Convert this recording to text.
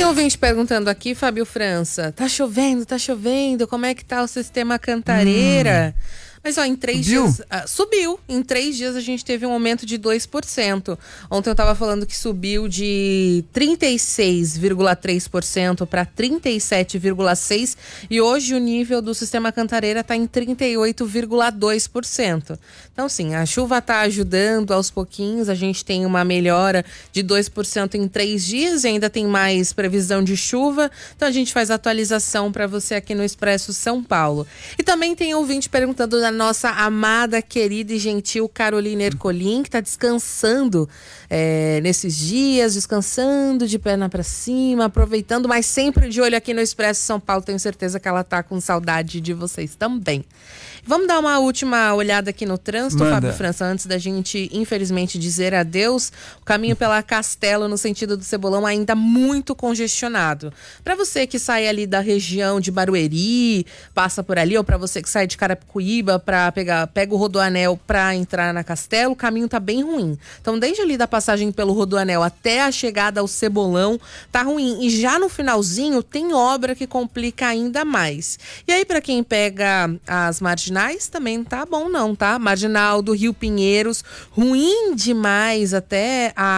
Tem ouvinte perguntando aqui, Fábio França, tá chovendo, como é que tá o sistema Cantareira? Mas ó, em 3 dias... subiu. Em 3 dias a gente teve um aumento de 2%. Ontem eu tava falando que subiu de 36,3% para 37,6%. E hoje o nível do sistema Cantareira tá em 38,2%. Então sim, a chuva tá ajudando aos pouquinhos. A gente tem uma melhora de 2% em 3 dias e ainda tem mais previsão de chuva. Então a gente faz atualização para você aqui no Expresso São Paulo. E também tem ouvinte perguntando da nossa amada, querida e gentil Carolina Ercolim, que está descansando nesses dias, descansando de perna para cima, aproveitando, mas sempre de olho aqui no Expresso São Paulo. Tenho certeza que ela tá com saudade de vocês também. Vamos dar uma última olhada aqui no trânsito, Fábio França, antes da gente, infelizmente, dizer adeus. O caminho pela Castelo, no sentido do Cebolão, ainda muito congestionado. Para você que sai ali da região de Barueri, passa por ali, ou para você que sai de Carapicuíba, pega o Rodoanel para entrar na Castelo, o caminho tá bem ruim. Então, desde ali da passagem pelo Rodoanel até a chegada ao Cebolão, tá ruim. E já no finalzinho, tem obra que complica ainda mais. E aí, para quem pega as marginais, também não tá bom não, tá? Marginal do Rio Pinheiros, ruim demais até a